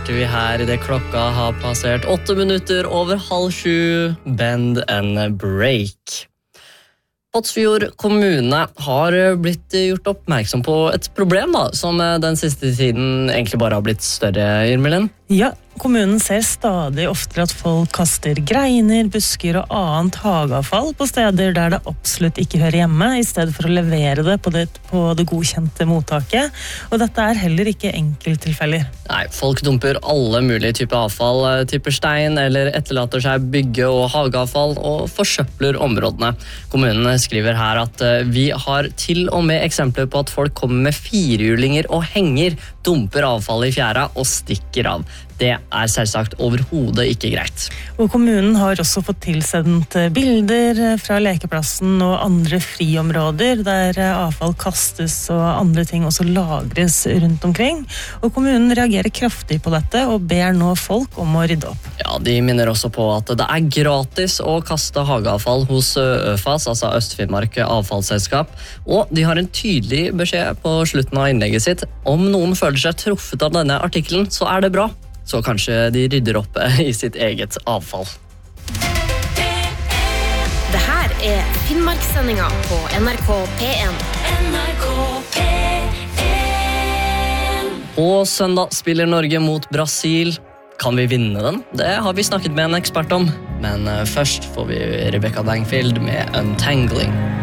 starter vi her I det klokka har passert 8 minutter over 6:30. Bend and break. Båtsfjord kommune har blitt gjort oppmerksom på et problem som den siste tiden egentlig bare har blitt større, Irmelin. Ja, kommunen ser stadig oftere at folk kaster greiner, busker og annet hageavfall på steder der det absolutt ikke hører hjemme, I stedet for å levere det på det godkjente mottaket. Og dette heller ikke enkelttilfeller. Nei, folk dumper alle mulige typer avfall, tipper stein eller etterlater seg bygge- og hageavfall og forsøpler områdene. Kommunen skriver her at vi har til og med eksempler på at folk kommer med firehjulinger og henger, dumper avfall I fjæra og stikker av. Det selvsagt overhodet ikke greit. Og kommunen har også fått tilsendt bilder fra lekeplassen og andre friområder der avfall kastes og andre ting også lagres rundt omkring. Og kommunen reagerer kraftig på dette og ber nå folk om å rydde opp. Ja, de minner også på at det gratis å kaste hageavfall hos ØFAS, altså Øst-Finnmark avfallsselskap, og de har en tydelig beskjed på slutten av innlegget sitt. Om noen føler seg truffet av denne artikkelen, så det bra. Så kanskje de rydder opp I sitt eget avfall. Det her Finnmarkssendinga på NRK P1. NRK P1. På søndag spiller Norge mot Brasil. Kan vi vinne den? Det har vi snakket med en ekspert om. Men først får vi Rebecca Bangfield med Untangling.